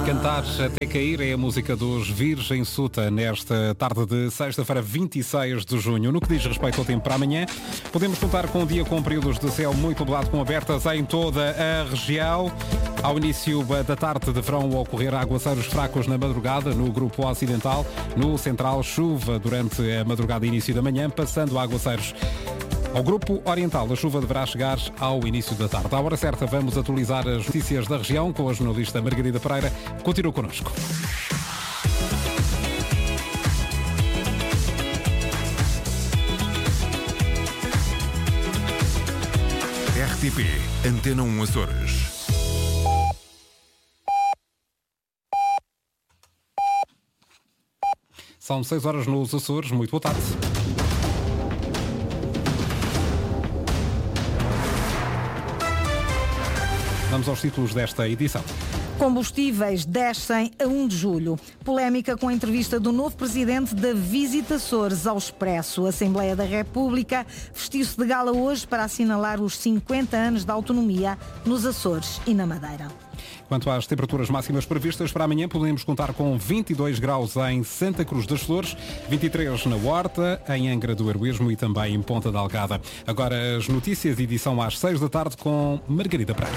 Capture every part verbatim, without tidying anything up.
Cantar até cair é a música dos Virgem Suta nesta tarde de sexta-feira, vinte e seis de junho. No que diz respeito ao tempo para amanhã, podemos contar com um dia com períodos de céu muito nublado com abertas em toda a região. Ao início da tarde deverão ocorrer aguaceiros fracos na madrugada no grupo ocidental. No central, chuva durante a madrugada e início da manhã, passando a aguaceiros. Ao grupo oriental, a chuva deverá chegar ao início da tarde. À hora certa, vamos atualizar as notícias da região com a jornalista Margarida Pereira. Continua connosco. R T P Antena um Açores. São seis horas nos Açores. Muito boa tarde. Vamos aos títulos desta edição. Combustíveis descem a um de julho. Polémica com a entrevista do novo presidente da Visit Açores ao Expresso. A Assembleia da República vestiu-se de gala hoje para assinalar os cinquenta anos da autonomia nos Açores e na Madeira. Quanto às temperaturas máximas previstas para amanhã, podemos contar com vinte e dois graus em Santa Cruz das Flores, vinte e três na Horta, em Angra do Heroísmo e também em Ponta da Algada. Agora as notícias, edição às seis da tarde com Margarida Pereira.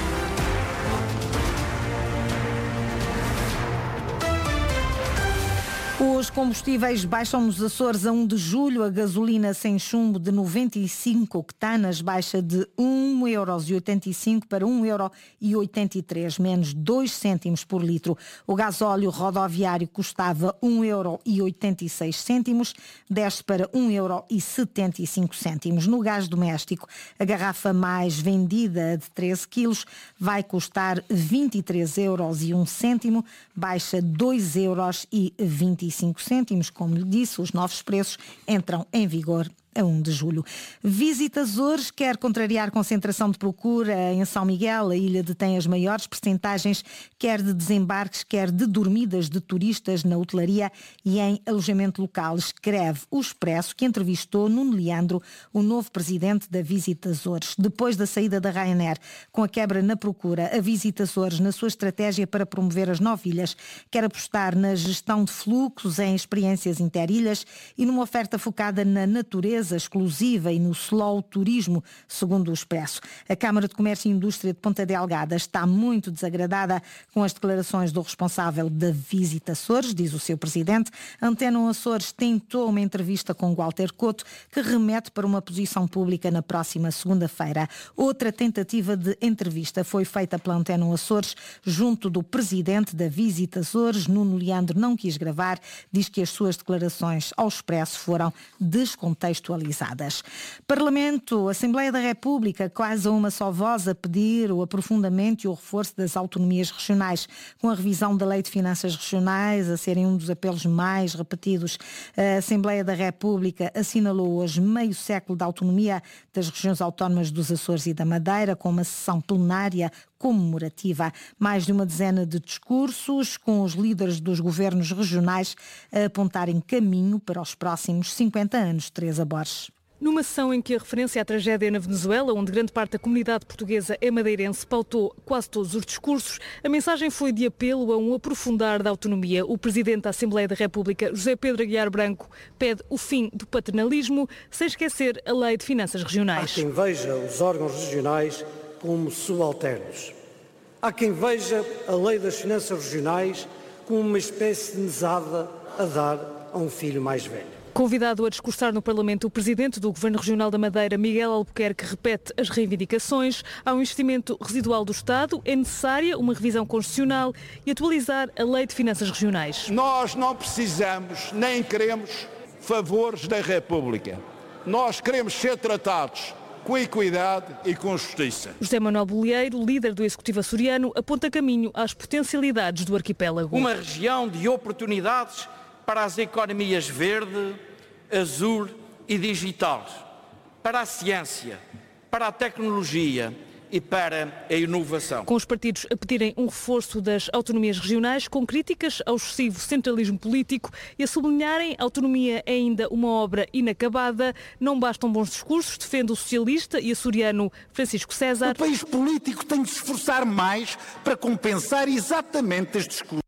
Os combustíveis baixam nos Açores a um de julho. A gasolina sem chumbo de noventa e cinco octanas baixa de um euro e oitenta e cinco para um euro e oitenta e três, menos dois cêntimos por litro. O gasóleo rodoviário custava um euro e oitenta e seis cêntimos, desce para um euro e setenta e cinco cêntimos. No gás doméstico, a garrafa mais vendida de treze quilos vai custar vinte e três euros e um cêntimo, baixa dois euros e vinte e cinco cêntimos. Como lhe disse, os novos preços entram em vigor a um de julho. Visit Açores quer contrariar concentração de procura em São Miguel. A ilha detém as maiores percentagens, quer de desembarques, quer de dormidas de turistas na hotelaria e em alojamento local. Escreve o Expresso, que entrevistou Nuno Leandro, o novo presidente da Visit Açores. Depois da saída da Ryanair, com a quebra na procura, a Visit Açores, na sua estratégia para promover as nove ilhas, quer apostar na gestão de fluxos, em experiências interilhas e numa oferta focada na natureza exclusiva e no slow turismo, segundo o Expresso. A Câmara de Comércio e Indústria de Ponta Delgada está muito desagradada com as declarações do responsável da Visit Açores, diz o seu presidente. Antena um Açores tentou uma entrevista com Walter Couto, que remete para uma posição pública na próxima segunda-feira. Outra tentativa de entrevista foi feita pela Antena um Açores junto do presidente da Visit Açores. Nuno Leandro não quis gravar, diz que as suas declarações ao Expresso foram descontextualizadas. Parlamento, Assembleia da República, quase a uma só voz a pedir o aprofundamento e o reforço das autonomias regionais, com a revisão da Lei de Finanças Regionais a serem um dos apelos mais repetidos. A Assembleia da República assinalou hoje meio século de autonomia das regiões autónomas dos Açores e da Madeira, com uma sessão plenária comemorativa. Mais de uma dezena de discursos com os líderes dos governos regionais a apontarem caminho para os próximos cinquenta anos. Teresa Borges. Numa sessão em que a referência à tragédia na Venezuela, onde grande parte da comunidade portuguesa é madeirense, pautou quase todos os discursos, a mensagem foi de apelo a um aprofundar da autonomia. O Presidente da Assembleia da República, José Pedro Aguiar Branco, pede o fim do paternalismo, sem esquecer a Lei de Finanças Regionais. Há quem veja os órgãos regionais como subalternos. Há quem veja a Lei das Finanças Regionais como uma espécie de mesada a dar a um filho mais velho. Convidado a discursar no Parlamento, o Presidente do Governo Regional da Madeira, Miguel Albuquerque, repete as reivindicações. Há um investimento residual do Estado, é necessária uma revisão constitucional e atualizar a Lei de Finanças Regionais. Nós não precisamos nem queremos favores da República. Nós queremos ser tratados com equidade e com justiça. José Manuel Bolieiro, líder do Executivo açoriano, aponta caminho às potencialidades do arquipélago. Uma região de oportunidades para as economias verde, azul e digital, para a ciência, para a tecnologia, e para a inovação. Com os partidos a pedirem um reforço das autonomias regionais, com críticas ao excessivo centralismo político e a sublinharem a autonomia é ainda uma obra inacabada. Não bastam bons discursos, defende o socialista e açoriano Francisco César. O país político tem de se esforçar mais para compensar exatamente estes custos.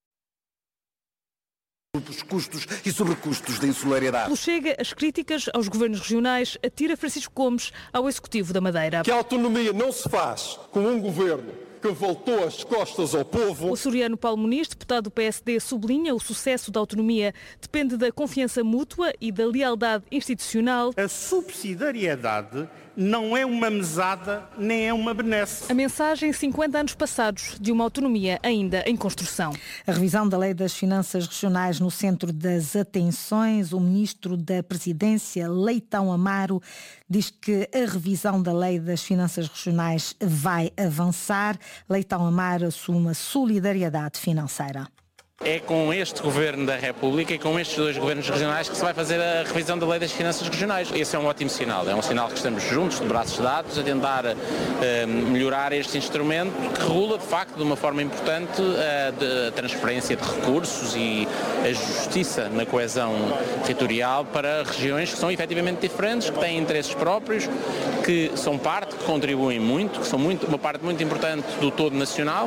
Os custos e sobrecustos da insolariedade. Pelo Chega, as críticas aos governos regionais atira Francisco Gomes ao Executivo da Madeira. Que a autonomia não se faz com um governo que voltou as costas ao povo. O açoriano Paulo Muniz, deputado do P S D, sublinha o sucesso da autonomia depende da confiança mútua e da lealdade institucional. A subsidiariedade não é uma mesada nem é uma benesse. A mensagem cinquenta anos passados de uma autonomia ainda em construção. A revisão da Lei das Finanças Regionais no centro das atenções. O ministro da Presidência, Leitão Amaro, diz que a revisão da Lei das Finanças Regionais vai avançar. Leitão Amaro assume a solidariedade financeira. É com este Governo da República e com estes dois governos regionais que se vai fazer a revisão da Lei das Finanças Regionais. Esse é um ótimo sinal, é um sinal que estamos juntos, de braços dados, a tentar uh, melhorar este instrumento que regula, de facto, de uma forma importante uh, a transferência de recursos e a justiça na coesão territorial para regiões que são efetivamente diferentes, que têm interesses próprios, que são parte, que contribuem muito, que são muito, uma parte muito importante do todo nacional,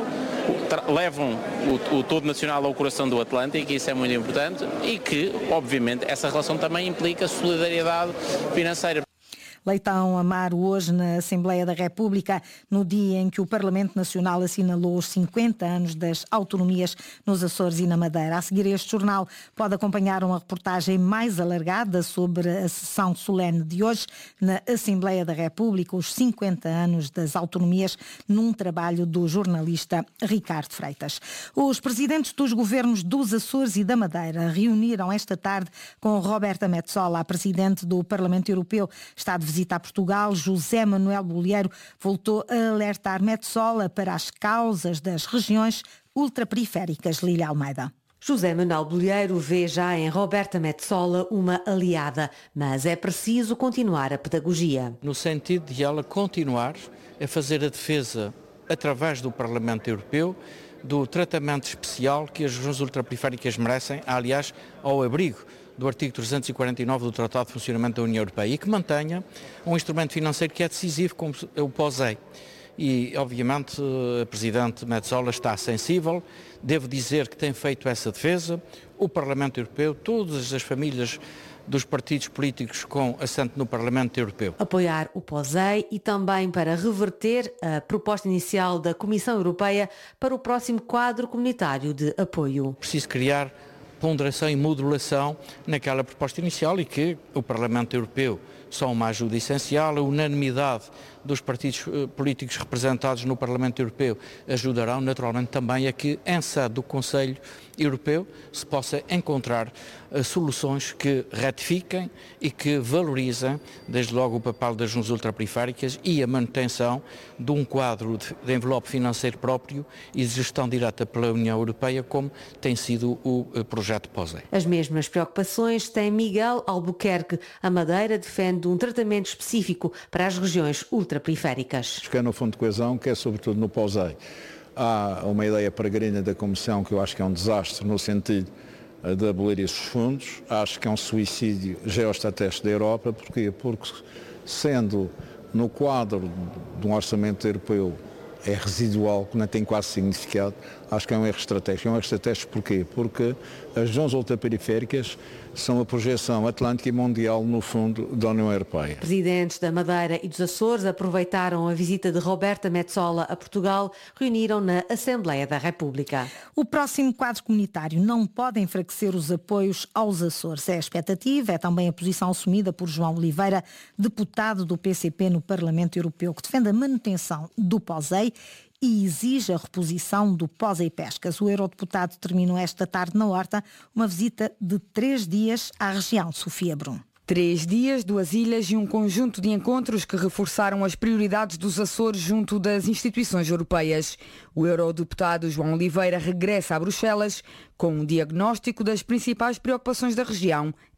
levam o, o todo nacional ao coração do Atlântico, e isso é muito importante, e que, obviamente, essa relação também implica solidariedade financeira. Leitão Amaro, hoje na Assembleia da República, no dia em que o Parlamento Nacional assinalou os cinquenta anos das autonomias nos Açores e na Madeira. A seguir a este jornal pode acompanhar uma reportagem mais alargada sobre a sessão solene de hoje na Assembleia da República, os cinquenta anos das autonomias, num trabalho do jornalista Ricardo Freitas. Os presidentes dos governos dos Açores e da Madeira reuniram esta tarde com Roberta Metsola, a presidente do Parlamento Europeu. Está de visita a Portugal. José Manuel Bolieiro voltou a alertar Metsola para as causas das regiões ultraperiféricas. Lília Almeida. José Manuel Bolieiro vê já em Roberta Metsola uma aliada, mas é preciso continuar a pedagogia. No sentido de ela continuar a fazer a defesa, através do Parlamento Europeu, do tratamento especial que as regiões ultraperiféricas merecem, aliás, ao abrigo do artigo trezentos e quarenta e nove do Tratado de Funcionamento da União Europeia, e que mantenha um instrumento financeiro que é decisivo, como o POSEI. E, obviamente, a Presidente Metsola está sensível, devo dizer que tem feito essa defesa, o Parlamento Europeu, todas as famílias dos partidos políticos com assento no Parlamento Europeu. Apoiar o POSEI e também para reverter a proposta inicial da Comissão Europeia para o próximo quadro comunitário de apoio. Preciso criar ponderação e modulação naquela proposta inicial, e que o Parlamento Europeu são uma ajuda essencial. A unanimidade dos partidos políticos representados no Parlamento Europeu ajudarão naturalmente também a que, em sede do Conselho Europeu, se possa encontrar uh, soluções que ratifiquem e que valorizem, desde logo, o papel das regiões ultraperiféricas e a manutenção de um quadro de, de envelope financeiro próprio e de gestão direta pela União Europeia, como tem sido o uh, projeto POSEI. As mesmas preocupações tem Miguel Albuquerque. A Madeira defende um tratamento específico para as regiões ultraperiféricas. Que é no Fundo de Coesão, que é sobretudo no POSEI. Há uma ideia peregrina da Comissão que eu acho que é um desastre no sentido de abolir esses fundos. Acho que é um suicídio geoestratégico da Europa. Porquê? Porque, sendo no quadro de um orçamento europeu é residual, que não tem quase significado, acho que é um erro estratégico. É um erro estratégico porquê? Porque as regiões ultraperiféricas são a projeção atlântica e mundial, no fundo, da União Europeia. Presidentes da Madeira e dos Açores aproveitaram a visita de Roberta Metsola a Portugal, reuniram na Assembleia da República. O próximo quadro comunitário não pode enfraquecer os apoios aos Açores. É a expectativa, é também a posição assumida por João Oliveira, deputado do P C P no Parlamento Europeu, que defende a manutenção do POSEI e exige a reposição do POSEI Pescas. O eurodeputado terminou esta tarde na Horta uma visita de três dias à região. Sofia Brum. Três dias, duas ilhas e um conjunto de encontros que reforçaram as prioridades dos Açores junto das instituições europeias. O eurodeputado João Oliveira regressa a Bruxelas com um diagnóstico das principais preocupações da região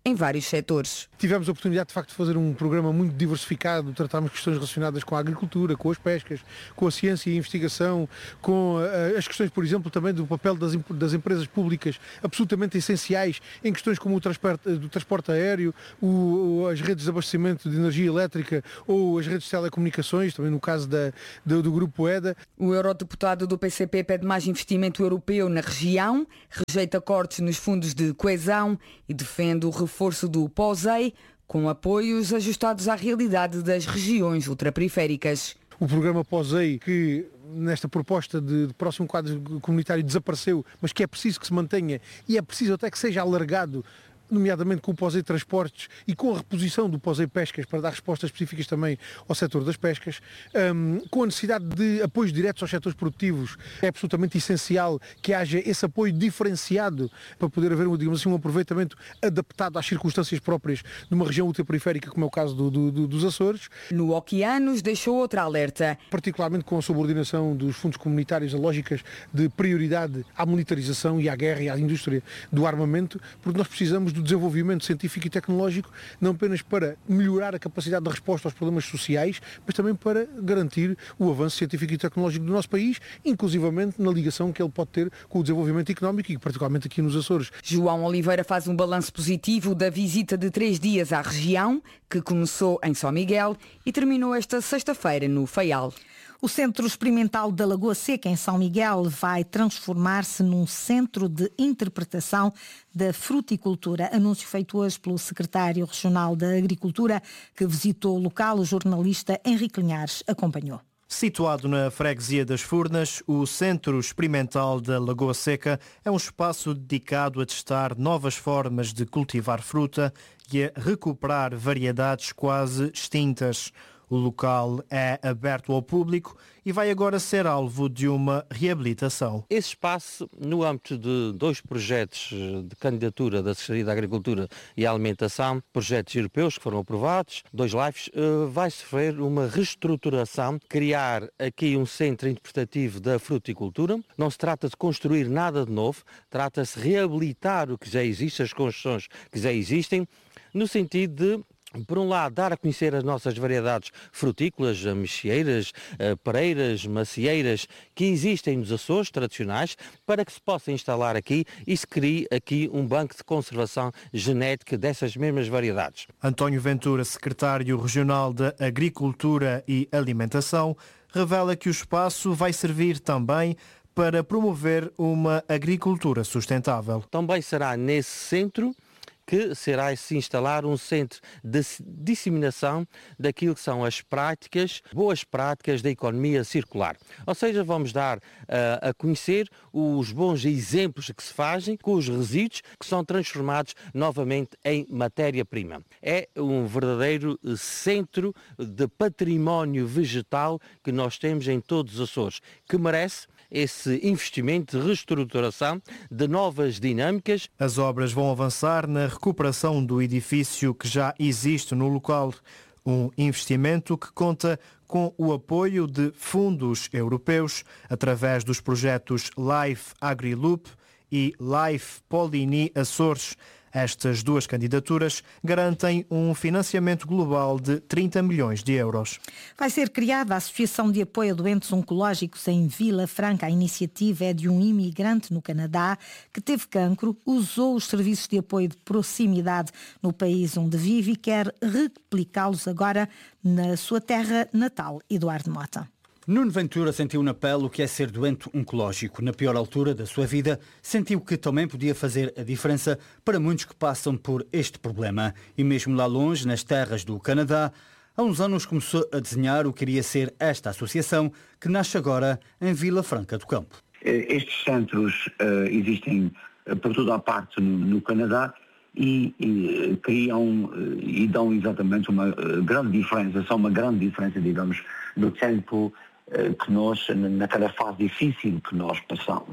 em vários setores. Tivemos a oportunidade de facto de fazer um programa muito diversificado, tratámos questões relacionadas com a agricultura, com as pescas, com a ciência e a investigação, com uh, as questões, por exemplo, também do papel das, das empresas públicas absolutamente essenciais em questões como o transporte, do transporte aéreo, o, as redes de abastecimento de energia elétrica ou as redes de telecomunicações, também no caso da, do, do Grupo EDA. O eurodeputado do P C P pede mais investimento europeu na região, rejeita cortes nos fundos de coesão e defende o reforço do POSEI, com apoios ajustados à realidade das regiões ultraperiféricas. O programa POSEI, que nesta proposta de, de próximo quadro comunitário desapareceu, mas que é preciso que se mantenha e é preciso até que seja alargado, nomeadamente com o POSEI Transportes e com a reposição do POSEI Pescas para dar respostas específicas também ao setor das pescas, um, com a necessidade de apoios diretos aos setores produtivos. É absolutamente essencial que haja esse apoio diferenciado para poder haver, digamos assim, um aproveitamento adaptado às circunstâncias próprias de uma região ultraperiférica, como é o caso do, do, dos Açores. No Oceanos deixou outra alerta. Particularmente com a subordinação dos fundos comunitários a lógicas de prioridade à militarização e à guerra e à indústria do armamento, porque nós precisamos do desenvolvimento científico e tecnológico, não apenas para melhorar a capacidade de resposta aos problemas sociais, mas também para garantir o avanço científico e tecnológico do nosso país, inclusivamente na ligação que ele pode ter com o desenvolvimento económico e particularmente aqui nos Açores. João Oliveira faz um balanço positivo da visita de três dias à região, que começou em São Miguel e terminou esta sexta-feira no Faial. O Centro Experimental da Lagoa Seca, em São Miguel, vai transformar-se num centro de interpretação da fruticultura. Anúncio feito hoje pelo secretário regional da Agricultura, que visitou o local. O jornalista Henrique Linhares acompanhou. Situado na freguesia das Furnas, o Centro Experimental da Lagoa Seca é um espaço dedicado a testar novas formas de cultivar fruta e a recuperar variedades quase extintas. O local é aberto ao público e vai agora ser alvo de uma reabilitação. Esse espaço, no âmbito de dois projetos de candidatura da Secretaria da Agricultura e Alimentação, projetos europeus que foram aprovados, dois lives, vai sofrer uma reestruturação, criar aqui um centro interpretativo da fruticultura. Não se trata de construir nada de novo, trata-se de reabilitar o que já existe, as construções que já existem, no sentido de, por um lado, dar a conhecer as nossas variedades frutícolas, ameixieiras, pereiras, macieiras, que existem nos Açores tradicionais, para que se possa instalar aqui e se crie aqui um banco de conservação genética dessas mesmas variedades. António Ventura, secretário regional da Agricultura e Alimentação, revela que o espaço vai servir também para promover uma agricultura sustentável. Também será nesse centro que será se instalar um centro de disseminação daquilo que são as práticas, boas práticas da economia circular. Ou seja, vamos dar uh, a conhecer os bons exemplos que se fazem com os resíduos que são transformados novamente em matéria-prima. É um verdadeiro centro de património vegetal que nós temos em todos os Açores, que merece esse investimento de reestruturação de novas dinâmicas. As obras vão avançar na recuperação do edifício que já existe no local, um investimento que conta com o apoio de fundos europeus através dos projetos Life AgriLoop e Life Poligny Açores. Estas duas candidaturas garantem um financiamento global de trinta milhões de euros. Vai ser criada a Associação de Apoio a Doentes Oncológicos em Vila Franca. A iniciativa é de um imigrante no Canadá que teve cancro, usou os serviços de apoio de proximidade no país onde vive e quer replicá-los agora na sua terra natal. Eduardo Mota. Nuno Ventura sentiu na pele o que é ser doente oncológico. Na pior altura da sua vida, sentiu que também podia fazer a diferença para muitos que passam por este problema. E mesmo lá longe, nas terras do Canadá, há uns anos começou a desenhar o que iria ser esta associação, que nasce agora em Vila Franca do Campo. Estes centros uh, existem uh, por toda a parte no, no Canadá e, e criam uh, e dão exatamente uma uh, grande diferença, são uma grande diferença, digamos, do tempo que nós, naquela fase difícil que nós passamos.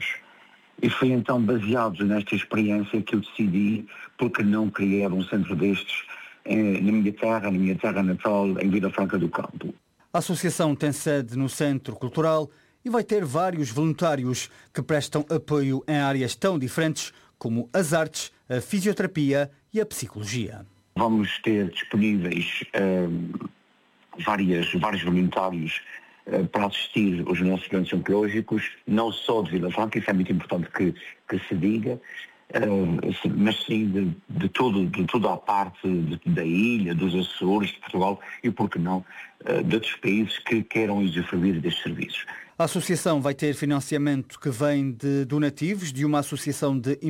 E foi então baseado nesta experiência que eu decidi, porque não criar um centro destes eh, na minha terra, na minha terra natal, em Vila Franca do Campo. A associação tem sede no Centro Cultural e vai ter vários voluntários que prestam apoio em áreas tão diferentes como as artes, a fisioterapia e a psicologia. Vamos ter disponíveis um, várias, vários voluntários uh, para assistir os nossos doentes oncológicos, não só de Vila Franca, isso é muito importante que, que se diga, uh, mas sim de, de, todo, de toda a parte de, da ilha, dos Açores, de Portugal e, por que não, uh, de outros países que queiram usufruir destes serviços. A associação vai ter financiamento que vem de donativos de uma associação de